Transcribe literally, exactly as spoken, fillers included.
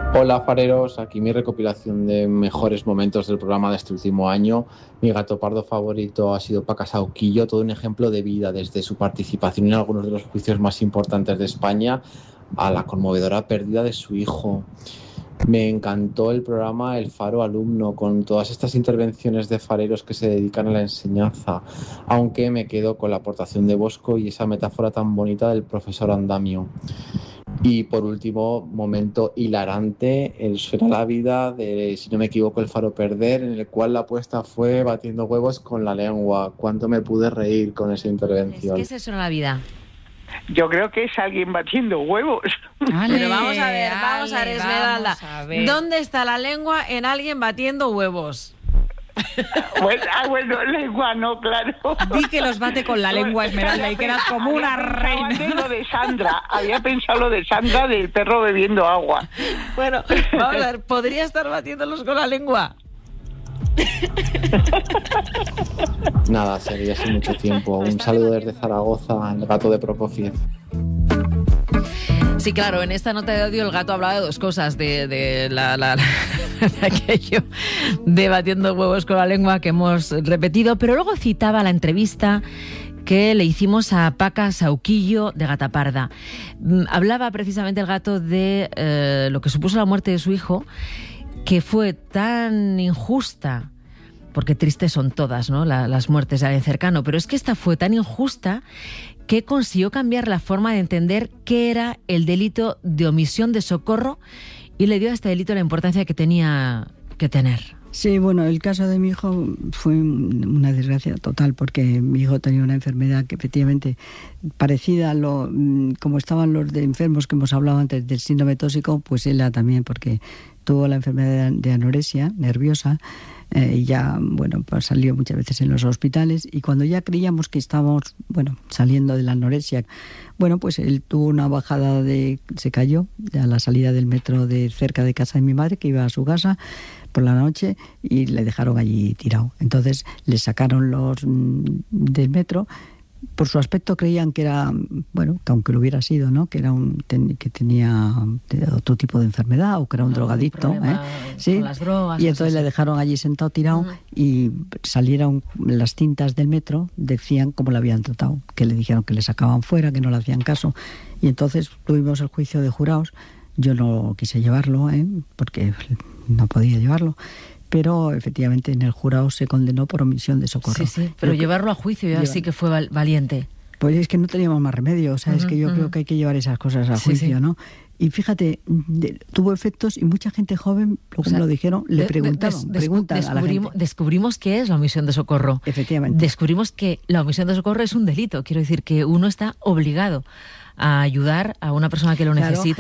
Hola fareros, aquí mi recopilación de mejores momentos del programa de este último año. Mi gato pardo favorito ha sido Paca Sauquillo, todo un ejemplo de vida desde su participación en algunos de los juicios más importantes de España a la conmovedora pérdida de su hijo. Me encantó el programa El Faro Alumno, con todas estas intervenciones de fareros que se dedican a la enseñanza, aunque me quedo con la aportación de Bosco y esa metáfora tan bonita del profesor Andamio. Y por último, momento hilarante, el Suena la Vida de, si no me equivoco, El Faro Perder, en el cual la apuesta fue batiendo huevos con la lengua. Cuánto me pude reír con esa intervención. ¿Qué es el Suena la Vida? Yo creo que es alguien batiendo huevos. Ale, Pero vamos a ver, vamos ale, a ver, Esmeralda. Vamos a ver. ¿Dónde está la lengua en alguien batiendo huevos? Bueno, ah, bueno, lengua no, claro. Di que los bate con la lengua, Esmeralda, y quedas como una reina. Había pensado lo de Sandra, había pensado lo de Sandra del perro bebiendo agua. Bueno, vamos a ver, ¿podría estar batiéndolos con la lengua? Nada, sería hace mucho tiempo. Un saludo desde Zaragoza, el gato de Prokofiev. Sí, claro, en esta nota de audio el gato hablaba de dos cosas, de, de la, la, la de aquello de batiendo huevos con la lengua que hemos repetido, pero luego citaba la entrevista que le hicimos a Paca Sauquillo de Gataparda. Hablaba precisamente el gato de eh, lo que supuso la muerte de su hijo, que fue tan injusta, porque tristes son todas, ¿no?, la, las muertes de alguien cercano, pero es que esta fue tan injusta que consiguió cambiar la forma de entender qué era el delito de omisión de socorro y le dio a este delito la importancia que tenía que tener. Sí, bueno, el caso de mi hijo fue una desgracia total, porque mi hijo tenía una enfermedad que efectivamente parecida a lo como estaban los de enfermos que hemos hablado antes del síndrome tóxico, pues él también, porque tuvo la enfermedad de anorexia nerviosa. Eh, y ya, bueno, pues salió muchas veces en los hospitales, y cuando ya creíamos que estábamos, bueno, saliendo de la anorexia, bueno, pues él tuvo una bajada de, se cayó a la salida del metro de cerca de casa de mi madre, que iba a su casa por la noche, y le dejaron allí tirado. Entonces le sacaron los mm, del metro. Por su aspecto creían que era, bueno, que aunque lo hubiera sido, ¿no?, que era un ten, que tenía otro tipo de enfermedad o que era un no, drogadicto, un ¿eh? Sí. Con las drogas, y entonces así. Le dejaron allí sentado tirado, uh-huh. Y salieron las cintas del metro, decían cómo le habían tratado, que le dijeron que le sacaban fuera, que no le hacían caso, y entonces tuvimos el juicio de jurados. Yo no quise llevarlo, ¿eh?, porque no podía llevarlo. Pero efectivamente en el jurado se condenó por omisión de socorro. Sí, sí, pero Lo llevarlo a juicio ya sí que fue val- valiente. Pues es que no teníamos más remedio, o sea, uh-huh, es que yo uh-huh. creo que hay que llevar esas cosas a sí, juicio, sí. ¿no? Y fíjate, de, tuvo efectos, y mucha gente joven, luego o sea, me lo dijeron, le preguntaban, de, de, preguntan descubrimos, a la gente. Descubrimos qué es la omisión de socorro. Efectivamente. Descubrimos que la omisión de socorro es un delito, quiero decir que uno está obligado a ayudar a una persona que lo claro. necesita.